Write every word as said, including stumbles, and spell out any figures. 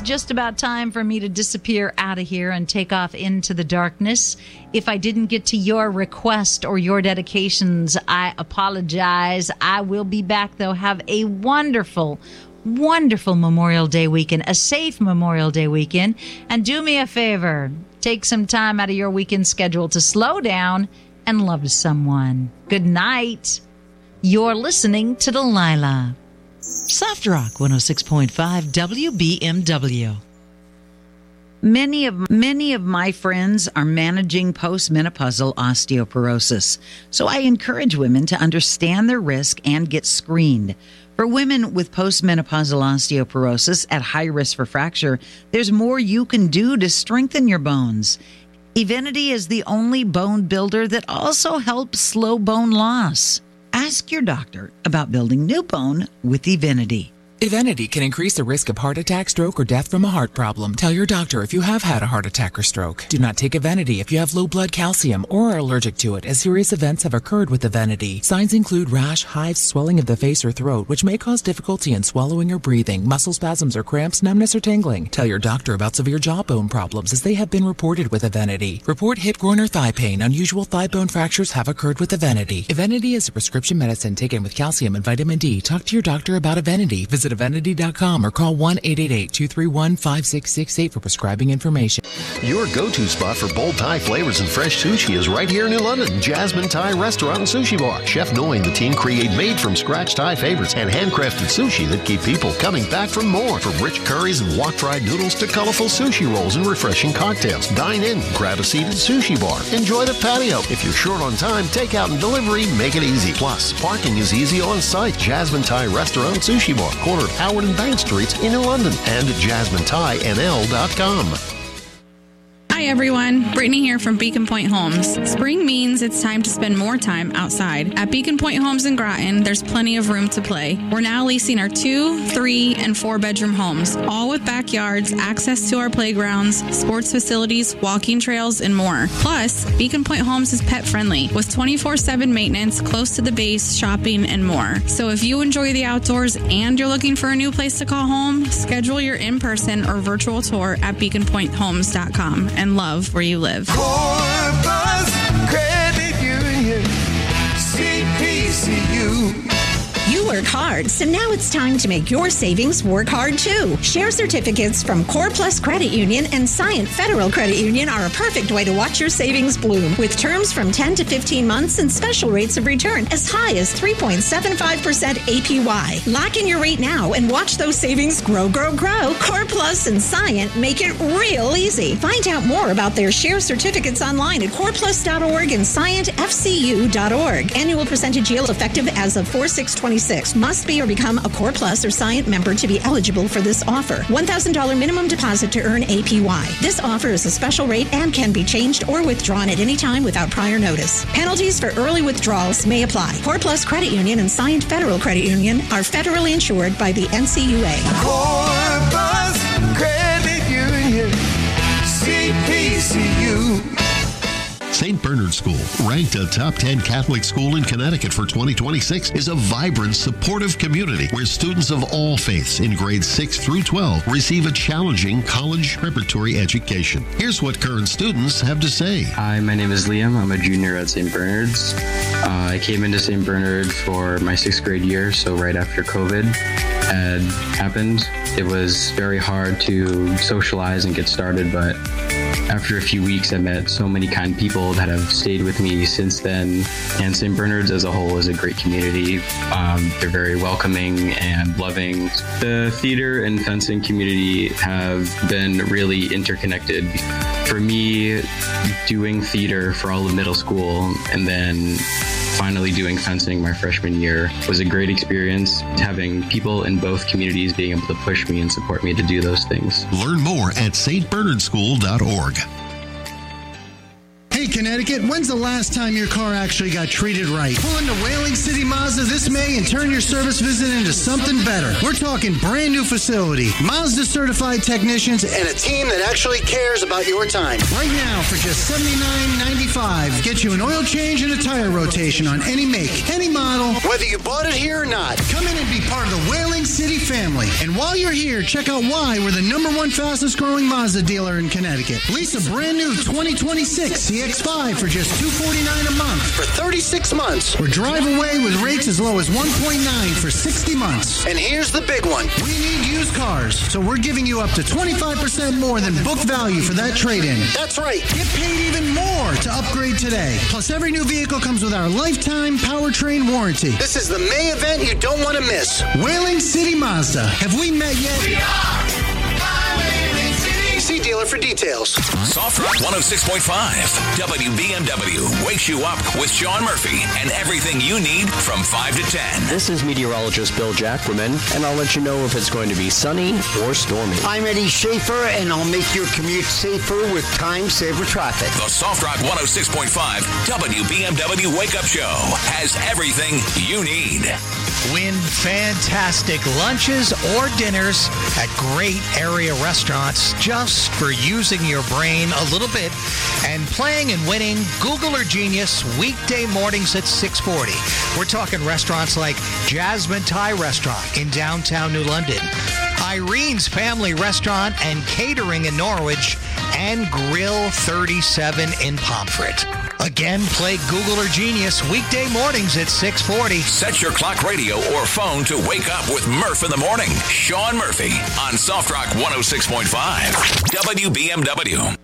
just about time for me to disappear out of here and take off into the darkness. If I didn't get to your request or your dedications, I apologize. I will be back, though. Have a wonderful, wonderful Memorial Day weekend, a safe Memorial Day weekend. And do me a favor, take some time out of your weekend schedule to slow down and love someone. Good night. You're listening to Delilah. Soft Rock one oh six point five W B M W. Many of many of my friends are managing postmenopausal osteoporosis, so I encourage women to understand their risk and get screened. For women with postmenopausal osteoporosis at high risk for fracture, there's more you can do to strengthen your bones. Evenity is the only bone builder that also helps slow bone loss. Ask your doctor about building new bone with Evenity. Evenity can increase the risk of heart attack, stroke, or death from a heart problem. Tell your doctor if you have had a heart attack or stroke. Do not take Evenity if you have low blood calcium or are allergic to it, as serious events have occurred with Evenity. Signs include rash, hives, swelling of the face or throat, which may cause difficulty in swallowing or breathing, muscle spasms or cramps, numbness or tingling. Tell your doctor about severe jawbone problems, as they have been reported with Evenity. Report hip, groin, or thigh pain. Unusual thigh bone fractures have occurred with Evenity. Evenity is a prescription medicine taken with calcium and vitamin D. Talk to your doctor about Evenity. Visit Evenity dot com or call one eight eight eight, two three one, five six six eight for prescribing information. Your go-to spot for bold Thai flavors and fresh sushi is right here in New London. Jasmine Thai Restaurant and Sushi Bar. Chef Noi and the team create made-from-scratch Thai favorites and handcrafted sushi that keep people coming back for more. From rich curries and wok-fried noodles to colorful sushi rolls and refreshing cocktails. Dine in, grab a seat at Sushi Bar. Enjoy the patio. If you're short on time, takeout and delivery make it easy. Plus, parking is easy on site. Jasmine Thai Restaurant and Sushi Bar, corner of Howard and Bank Streets in New London, and at jasmine thai n l dot com. Hi everyone, Brittany here from Beacon Point Homes. Spring means it's time to spend more time outside. At Beacon Point Homes in Groton, there's plenty of room to play. We're now leasing our two, three, and four bedroom homes, all with backyards, access to our playgrounds, sports facilities, walking trails, and more. Plus, Beacon Point Homes is pet friendly with twenty-four seven maintenance, close to the base, shopping, and more. So if you enjoy the outdoors and you're looking for a new place to call home, schedule your in-person or virtual tour at beacon point homes dot com. And love where you live. Corpus Credit Union, C P C U. You work hard, so now it's time to make your savings work hard too. Share certificates from Core Plus Credit Union and Scient Federal Credit Union are a perfect way to watch your savings bloom, with terms from ten to fifteen months and special rates of return as high as three point seven five percent A P Y. Lock in your rate now and watch those savings grow, grow, grow. Core Plus and Scient make it real easy. Find out more about their share certificates online at core plus dot org and scient f c u dot org. Annual percentage yield effective as of four six twenty-six. Must be or become a Core Plus or Scient member to be eligible for this offer. one thousand dollars minimum deposit to earn A P Y. This offer is a special rate and can be changed or withdrawn at any time without prior notice. Penalties for early withdrawals may apply. Core Plus Credit Union and Scient Federal Credit Union are federally insured by the N C U A. Core Plus Credit Union, C P C U. Saint Bernard School, ranked a top ten Catholic school in Connecticut for twenty twenty-six, is a vibrant, supportive community where students of all faiths in grades six through twelve receive a challenging college preparatory education. Here's what current students have to say. Hi, my name is Liam. I'm a junior at Saint Bernard's. Uh, I came into Saint Bernard for my sixth grade year, so right after COVID had happened. It was very hard to socialize and get started, but after a few weeks, I met so many kind people that have stayed with me since then. And Saint Bernard's as a whole is a great community. Um, they're very welcoming and loving. The theater and fencing community have been really interconnected. For me, doing theater for all of middle school and then finally doing fencing my freshman year was a great experience. Having people in both communities being able to push me and support me to do those things. Learn more at st bernard school dot org. Hey, Connecticut, when's the last time your car actually got treated right? Pull into Whaling City Mazda this May and turn your service visit into something better. We're talking brand new facility, Mazda certified technicians, and a team that actually cares about your time. Right now, for just seventy-nine ninety-five, get you an oil change and a tire rotation on any make, any model, whether you bought it here or not. Come in and be part of the Whaling City family. And while you're here, check out why we're the number one fastest growing Mazda dealer in Connecticut. Lease a brand new twenty twenty-six C X five for just two hundred forty-nine dollars a month for thirty-six months. Or drive away with rates as low as one point nine for sixty months. And here's the big one. We need used cars, so we're giving you up to twenty-five percent more than book value for that trade-in. That's right. Get paid even more to upgrade today. Plus, every new vehicle comes with our lifetime powertrain warranty. This is the May event you don't want to miss. Whaling City Mazda. Have we met yet? We are Whaling City. See dealer for details. Soft Rock one oh six point five. W B M W wakes you up with Sean Murphy and everything you need from five to ten. This is meteorologist Bill Jackerman, and I'll let you know if it's going to be sunny or stormy. I'm Eddie Schaefer, and I'll make your commute safer with time-saver traffic. The Soft Rock one oh six point five W B M W Wake Up Show has everything you need. Win fantastic lunches or dinners at great area restaurants just for using your brain a little bit and playing and winning Google or Genius weekday mornings at six forty. We're talking restaurants like Jasmine Thai Restaurant in downtown New London, Irene's Family Restaurant and Catering in Norwich, and Grill thirty-seven in Pomfret. Again, play Google or Genius weekday mornings at six forty. Set your clock, radio, or phone to wake up with Murph in the morning. Sean Murphy on Soft Rock one oh six point five W B M W.